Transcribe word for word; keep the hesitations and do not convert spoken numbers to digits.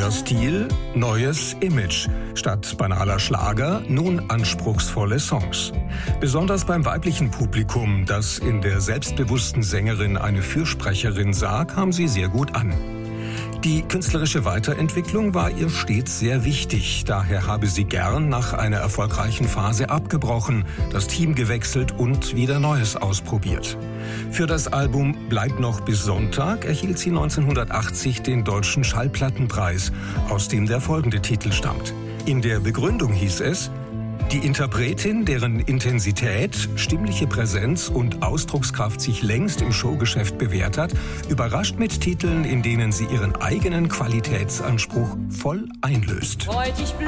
Neuer Stil, neues Image. Statt banaler Schlager nun anspruchsvolle Songs. Besonders beim weiblichen Publikum, das in der selbstbewussten Sängerin eine Fürsprecherin sah, kam sie sehr gut an. Die künstlerische Weiterentwicklung war ihr stets sehr wichtig. Daher habe sie gern nach einer erfolgreichen Phase abgebrochen, das Team gewechselt und wieder Neues ausprobiert. Für das Album Bleib noch bis Sonntag erhielt sie neunzehnhundertachtzig den Deutschen Schallplattenpreis, aus dem der folgende Titel stammt. In der Begründung hieß es: Die Interpretin, deren Intensität, stimmliche Präsenz und Ausdruckskraft sich längst im Showgeschäft bewährt hat, überrascht mit Titeln, in denen sie ihren eigenen Qualitätsanspruch voll einlöst.